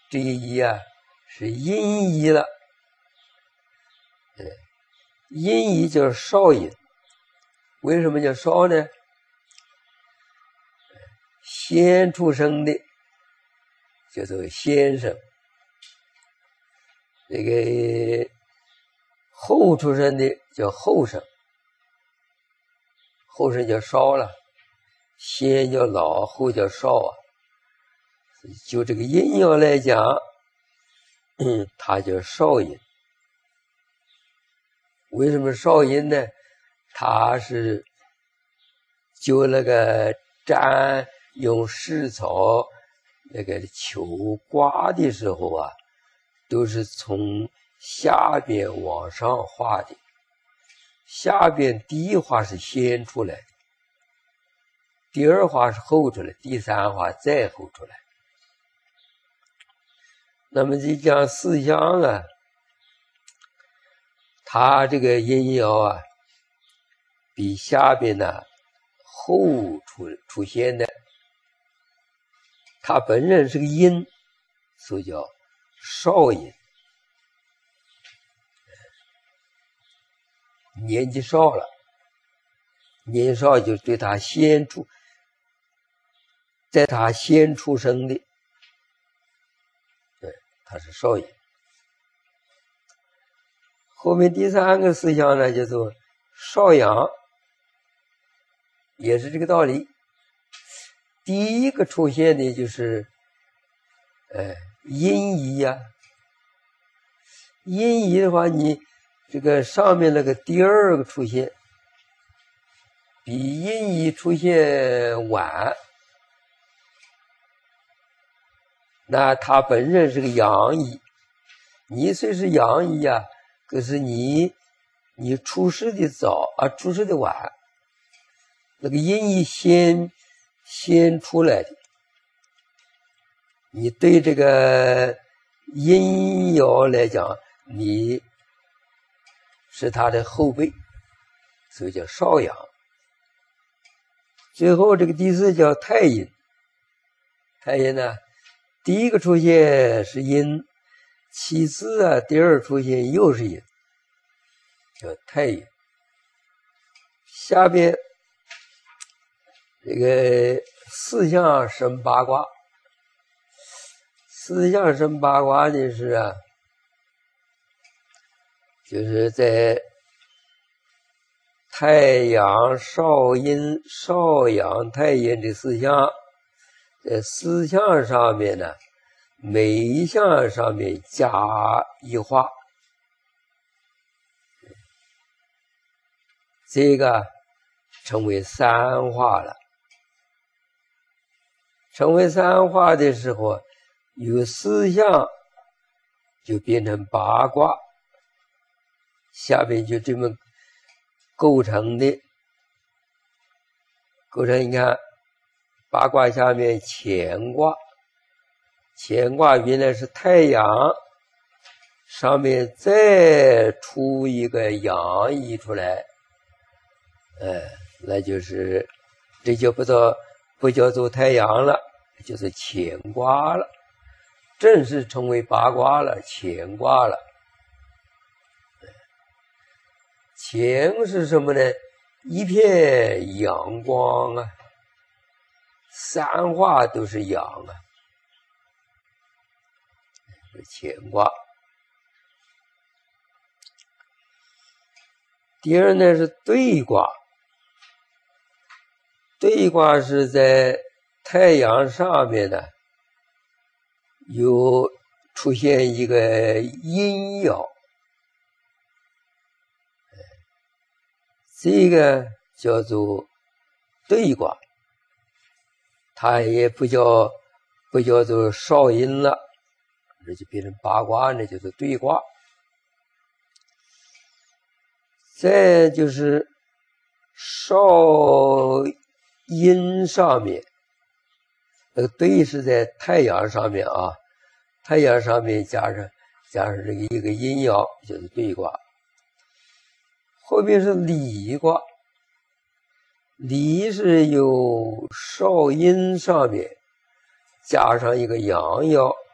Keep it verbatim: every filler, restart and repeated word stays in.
这个仪啊是阴仪了。阴仪就是少阴，为什么叫少呢？先出生的叫做先生，这个后出生的叫后生，后生叫少了，先叫老，后叫少啊。就这个阴爻来讲，嗯，它叫少阴。为什么少阴呢？它是就那个占用石草那个求卦的时候啊，都是从下边往上画的，下边第一画是先出来的，第二画是后出来，第三画再后出来。那么就讲四象啊，它这个阴爻啊，比下边呢后出出现的，它本身是个阴，所以叫少阴。年纪少了，年少就对他先出，在他先出生的，对，他是少阴。后面第三个思想呢，叫做少阳，也是这个道理。第一个出现的就是呃阴仪呀、啊，阴仪的话，你这个上面那个第二个出现比阴仪出现晚，那它本身是个阳仪，你虽是阳仪啊，可是你你出世的早啊，出世的晚，那个阴仪先先出来的，你对这个阴爻来讲，你是他的后辈，所以叫少阳。最后这个第四叫太阴，太阴呢，第一个出现是阴，其次啊，第二出现又是阴，叫太阴。下边这个四象生八卦，四象生八卦呢是啊，就是在太阳、少阴、少阳、太阴这四象，在四象上面呢，每一项上面加一画，这个称为三画了。成为三画的时候，有四象就变成八卦，下面就这么构成的。构成你看八卦下面乾卦，乾卦原来是太阳，上面再出一个阳仪出来，哎，那就是这就不叫不叫做太阳了，就是乾卦了，正式成为八卦了，乾卦了。乾是什么呢？一片阳光啊，三画都是阳啊，乾卦。第二呢是兑卦，兑卦是在太阳上面呢，有出现一个阴爻，这个叫做兑卦，它也不叫不叫做少阴了，那就变成八卦，那叫做兑卦。再就是少阴上面，那个兑是在太阳上面啊，太阳上面加上加上这个一个阴爻，就是兑卦。后面是离卦，离是有少阴上面加上一个阳爻，